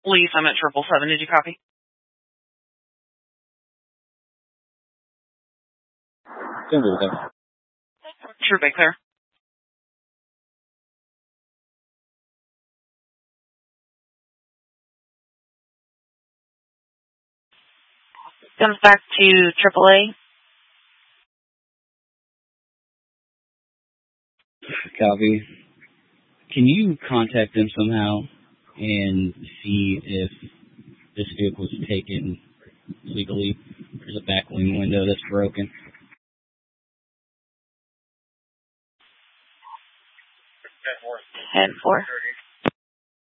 Police, I'm at 777. Did you copy? True, Bay Clear. Comes back to AAA. Copy. Can you contact them somehow and see if this vehicle was taken legally? There's a back wing window that's broken. 10-4.